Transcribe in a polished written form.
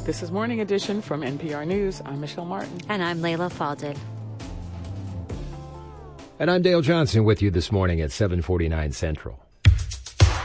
This is Morning Edition from NPR News. I'm Michelle Martin. And I'm Layla Falded. And I'm Dale Johnson with you this morning at 7:49 Central.